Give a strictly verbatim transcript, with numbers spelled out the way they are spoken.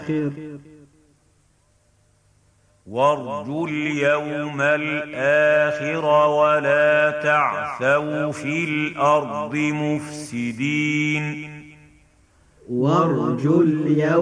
وارجوا اليوم الآخر ولا تعثوا في الأرض مفسدين. وارجوا اليوم